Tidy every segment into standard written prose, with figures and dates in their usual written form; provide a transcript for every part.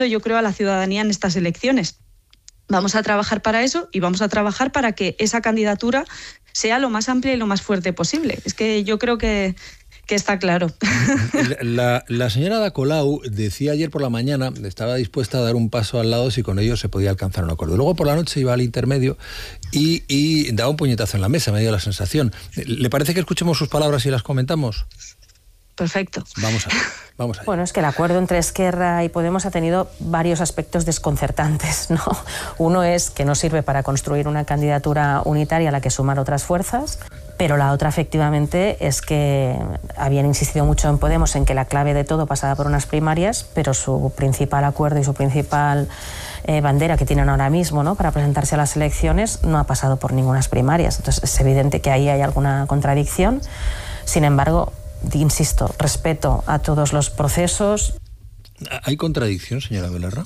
yo creo, a la ciudadanía en estas elecciones. Vamos a trabajar para eso y vamos a trabajar para que esa candidatura sea lo más amplia y lo más fuerte posible. Es que yo creo que está claro. La señora Ada Colau decía ayer por la mañana, estaba dispuesta a dar un paso al lado si con ellos se podía alcanzar un acuerdo. Luego por la noche iba al intermedio y daba un puñetazo en la mesa, me dio la sensación. ¿Le parece que escuchemos sus palabras y las comentamos? Perfecto. Vamos a ver. Bueno, es que el acuerdo entre Esquerra y Podemos ha tenido varios aspectos desconcertantes, ¿no? Uno es que no sirve para construir una candidatura unitaria a la que sumar otras fuerzas, pero la otra efectivamente es que habían insistido mucho en Podemos en que la clave de todo pasaba por unas primarias, pero su principal acuerdo y su principal bandera que tienen ahora mismo, ¿no?, para presentarse a las elecciones no ha pasado por ninguna primarias. Entonces es evidente que ahí hay alguna contradicción. Sin embargo, insisto, respeto a todos los procesos. ¿Hay contradicción, señora Belarra?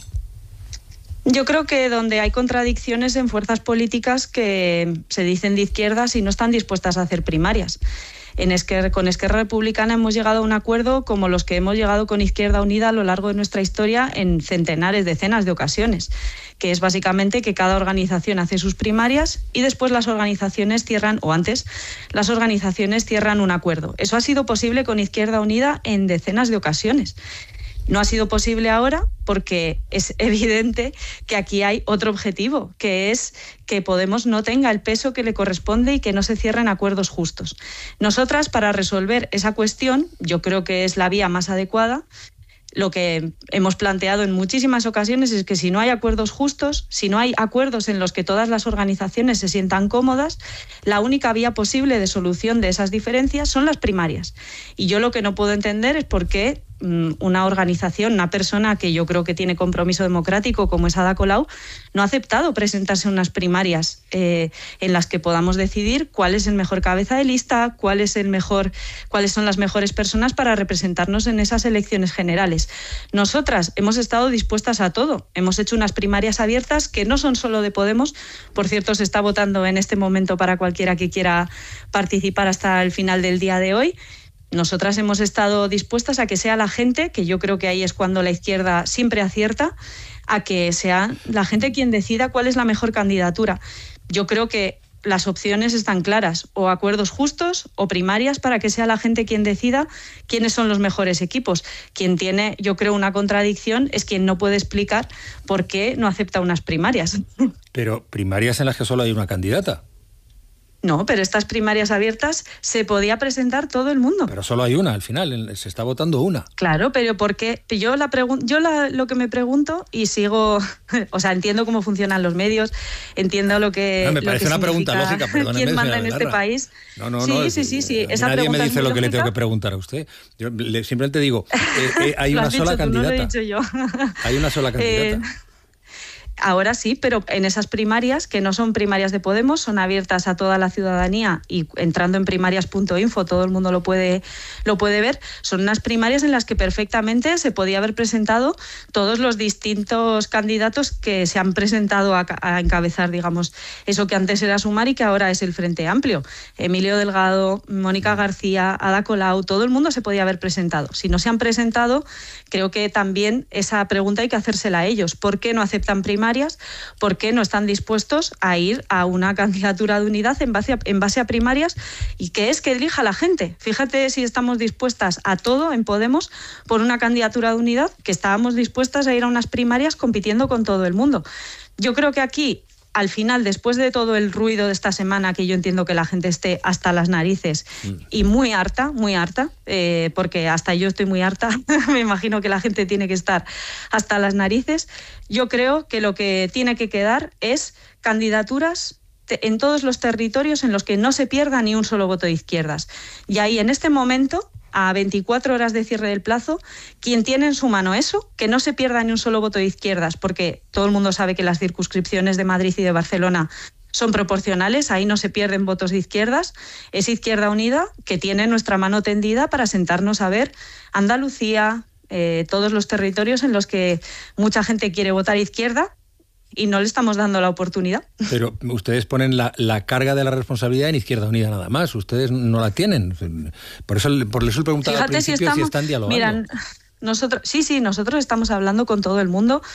Yo creo que donde hay contradicciones en fuerzas políticas que se dicen de izquierdas y no están dispuestas a hacer primarias. Con Esquerra Republicana hemos llegado a un acuerdo como los que hemos llegado con Izquierda Unida a lo largo de nuestra historia en centenares, decenas de ocasiones, que es básicamente que cada organización hace sus primarias y después las organizaciones cierran, o antes, las organizaciones cierran un acuerdo. Eso ha sido posible con Izquierda Unida en decenas de ocasiones. No ha sido posible ahora porque es evidente que aquí hay otro objetivo, que es que Podemos no tenga el peso que le corresponde y que no se cierren acuerdos justos. Nosotras, para resolver esa cuestión, yo creo que es la vía más adecuada. Lo que hemos planteado en muchísimas ocasiones es que si no hay acuerdos justos, si no hay acuerdos en los que todas las organizaciones se sientan cómodas, la única vía posible de solución de esas diferencias son las primarias. Y yo lo que no puedo entender es por qué una organización, una persona que yo creo que tiene compromiso democrático como es Ada Colau, no ha aceptado presentarse a unas primarias en las que podamos decidir cuál es el mejor cabeza de lista, cuáles son las mejores personas para representarnos en esas elecciones generales. Nosotras hemos estado dispuestas a todo. Hemos hecho unas primarias abiertas que no son solo de Podemos. Por cierto, se está votando en este momento para cualquiera que quiera participar hasta el final del día de hoy. Nosotras hemos estado dispuestas a que sea la gente, que yo creo que ahí es cuando la izquierda siempre acierta, a que sea la gente quien decida cuál es la mejor candidatura. Yo creo que las opciones están claras, o acuerdos justos o primarias para que sea la gente quien decida quiénes son los mejores equipos. Quien tiene, yo creo, una contradicción es quien no puede explicar por qué no acepta unas primarias. Pero primarias en las que solo hay una candidata. No, pero estas primarias abiertas se podía presentar todo el mundo. Pero solo hay una, al final, se está votando una. Claro, pero ¿por qué? Lo que me pregunto y sigo, o sea, entiendo cómo funcionan los medios, entiendo lo que no, me parece una pregunta lógica, perdóneme, quién manda en este país. No. Sí. Esa nadie me dice lo que lógica. le tengo que preguntar a usted. Yo simplemente digo, hay una sola candidata. No lo he dicho yo. Hay una sola candidata. Ahora sí, pero en esas primarias, que no son primarias de Podemos, son abiertas a toda la ciudadanía y entrando en primarias.info todo el mundo lo puede ver, son unas primarias en las que perfectamente se podía haber presentado todos los distintos candidatos que se han presentado a encabezar, digamos, eso que antes era Sumar y que ahora es el Frente Amplio. Emilio Delgado, Mónica García, Ada Colau, todo el mundo se podía haber presentado. Si no se han presentado, creo que también esa pregunta hay que hacérsela a ellos. ¿Por qué no aceptan primarias? ¿Por qué no están dispuestos a ir a una candidatura de unidad en base a primarias? Y que es que elija la gente. Fíjate si estamos dispuestas a todo en Podemos por una candidatura de unidad, que estábamos dispuestas a ir a unas primarias compitiendo con todo el mundo. Yo creo que aquí, al final, después de todo el ruido de esta semana, que yo entiendo que la gente esté hasta las narices y muy harta, porque hasta yo estoy muy harta, me imagino que la gente tiene que estar hasta las narices, yo creo que lo que tiene que quedar es candidaturas en todos los territorios en los que no se pierda ni un solo voto de izquierdas. Y ahí, en este momento, a 24 horas de cierre del plazo, quien tiene en su mano eso, que no se pierda ni un solo voto de izquierdas, porque todo el mundo sabe que las circunscripciones de Madrid y de Barcelona son proporcionales, ahí no se pierden votos de izquierdas, es Izquierda Unida, que tiene nuestra mano tendida para sentarnos a ver Andalucía, todos los territorios en los que mucha gente quiere votar izquierda, y no le estamos dando la oportunidad. Pero ustedes ponen la carga de la responsabilidad en Izquierda Unida nada más, ustedes no la tienen. Por eso he preguntado al principio si están dialogando. Nosotros estamos hablando con todo el mundo